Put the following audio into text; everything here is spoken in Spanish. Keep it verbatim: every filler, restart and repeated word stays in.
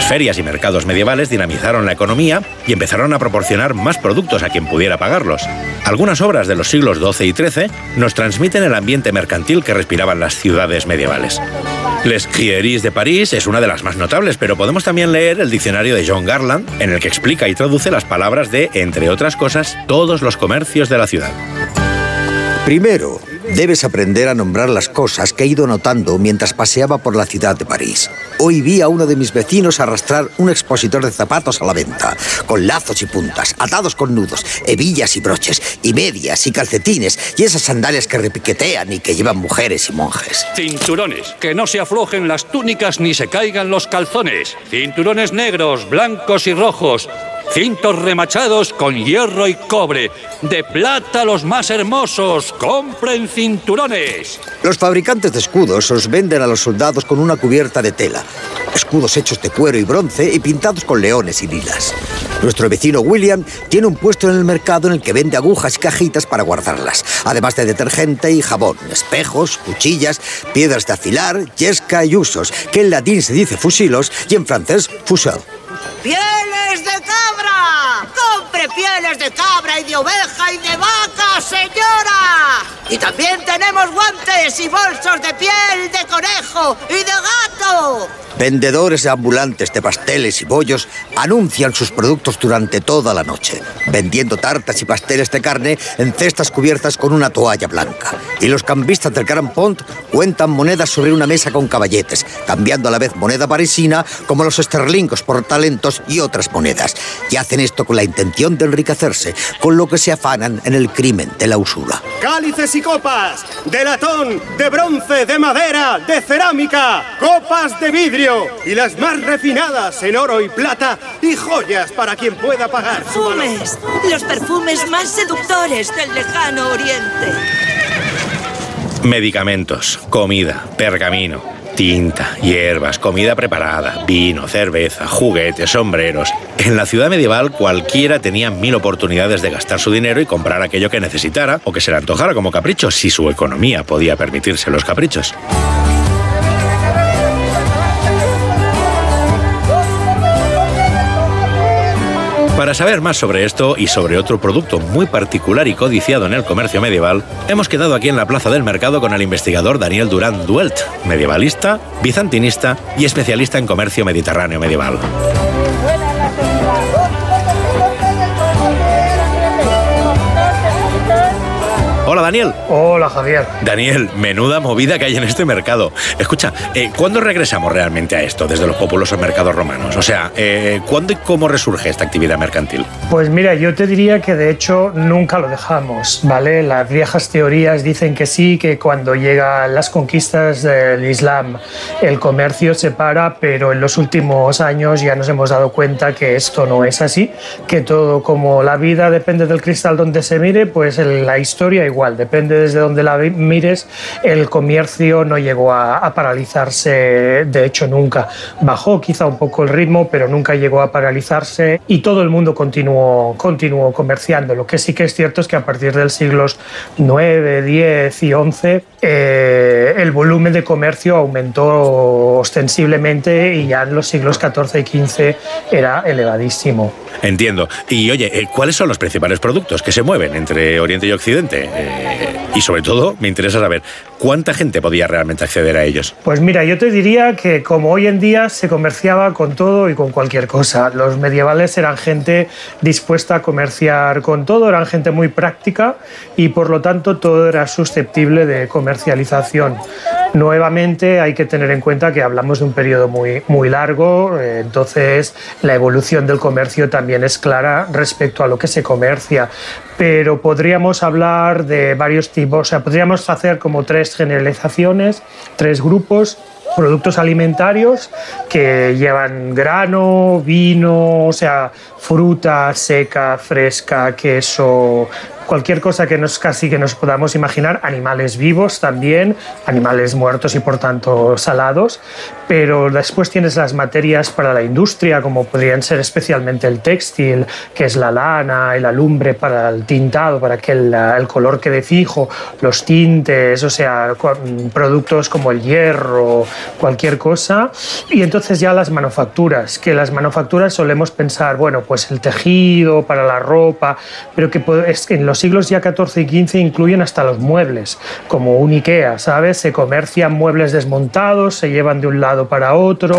ferias y mercados medievales dinamizaron la economía y empezaron a proporcionar más productos a quien pudiera pagarlos. Algunas obras de los siglos doce y trece nos transmiten el ambiente mercantil que respiraban las ciudades medievales. Les Crieries de París es una de las más notables, pero podemos también leer el diccionario de John Garland, en el que explica y traduce las palabras de, entre otras cosas, todos los comercios de la ciudad. Primero, debes aprender a nombrar las cosas que he ido notando mientras paseaba por la ciudad de París. Hoy vi a uno de mis vecinos arrastrar un expositor de zapatos a la venta, con lazos y puntas, atados con nudos, hebillas y broches, y medias y calcetines, y esas sandalias que repiquetean y que llevan mujeres y monjes. Cinturones, que no se aflojen las túnicas ni se caigan los calzones. Cinturones negros, blancos y rojos. Cintos remachados con hierro y cobre. De plata los más hermosos. ¡Compren cinturones! Los fabricantes de escudos os venden a los soldados con una cubierta de tela. Escudos hechos de cuero y bronce y pintados con leones y lilas. Nuestro vecino William tiene un puesto en el mercado en el que vende agujas y cajitas para guardarlas, además de detergente y jabón, espejos, cuchillas, piedras de afilar, yesca y usos, que en latín se dice fusilos y en francés fusil. ¡Pieles de cabra! ¡Compre pieles de cabra y de oveja y de vaca, señora! Y también tenemos guantes y bolsos de piel de conejo y de gato. Vendedores ambulantes de pasteles y bollos anuncian sus productos durante toda la noche, vendiendo tartas y pasteles de carne en cestas cubiertas con una toalla blanca. Y los cambistas del Grand Pont cuentan monedas sobre una mesa con caballetes, cambiando a la vez moneda parisina como los esterlingos por talentos y otras monedas. Y hacen esto con la intención de enriquecerse, con lo que se afanan en el crimen de la usura. Cálices y copas, de latón, de bronce, de madera, de cerámica, copas de vidrio y las más refinadas en oro y plata y joyas para quien pueda pagar su valor. Perfumes, los perfumes más seductores del lejano oriente. Medicamentos, comida, pergamino, tinta, hierbas, comida preparada, vino, cerveza, juguetes, sombreros. En la ciudad medieval cualquiera tenía mil oportunidades de gastar su dinero y comprar aquello que necesitara o que se le antojara como capricho, si su economía podía permitirse los caprichos. Para saber más sobre esto y sobre otro producto muy particular y codiciado en el comercio medieval, hemos quedado aquí en la Plaza del Mercado con el investigador Daniel Durán Duelt, medievalista, bizantinista y especialista en comercio mediterráneo medieval. Hola, Daniel. Hola, Javier. Daniel, menuda movida que hay en este mercado. Escucha, eh, ¿cuándo regresamos realmente a esto desde los populosos mercados romanos? O sea, eh, ¿cuándo y cómo resurge esta actividad mercantil? Pues mira, yo te diría que de hecho nunca lo dejamos, ¿vale? Las viejas teorías dicen que sí, que cuando llegan las conquistas del Islam el comercio se para, pero en los últimos años ya nos hemos dado cuenta que esto no es así, que todo, como la vida depende del cristal donde se mire, pues la historia igual. Igual, depende desde donde la mires, el comercio no llegó a, a paralizarse, de hecho nunca. Bajó quizá un poco el ritmo, pero nunca llegó a paralizarse y todo el mundo continuó, continuó comerciando. Lo que sí que es cierto es que a partir del siglos nueve, diez y once eh, el volumen de comercio aumentó ostensiblemente y ya en los siglos catorce y quince era elevadísimo. Entiendo. Y oye, ¿cuáles son los principales productos que se mueven entre Oriente y Occidente? Eh, y sobre todo, me interesa saber, ¿cuánta gente podía realmente acceder a ellos? Pues mira, yo te diría que como hoy en día se comerciaba con todo y con cualquier cosa. Los medievales eran gente dispuesta a comerciar con todo, eran gente muy práctica y por lo tanto todo era susceptible de comercialización. Nuevamente hay que tener en cuenta que hablamos de un periodo muy, muy largo, eh, entonces la evolución del comercio también es clara respecto a lo que se comercia, pero podríamos hablar de varios tipos, o sea, podríamos hacer como tres generalizaciones, tres grupos. Productos alimentarios que llevan grano, vino, o sea, fruta seca, fresca, queso, cualquier cosa que nos casi que nos podamos imaginar, animales vivos también, animales muertos y por tanto salados, pero después tienes las materias para la industria, como podrían ser especialmente el textil, que es la lana y la lumbre para el tintado, para que el, el color quede fijo, los tintes, o sea, productos como el hierro, cualquier cosa. Y entonces ya las manufacturas, que las manufacturas solemos pensar, bueno, pues el tejido para la ropa, pero que en los siglos ya catorce y quince incluyen hasta los muebles, como un IKEA, ¿sabes? Se comercian muebles desmontados, se llevan de un lado para otro.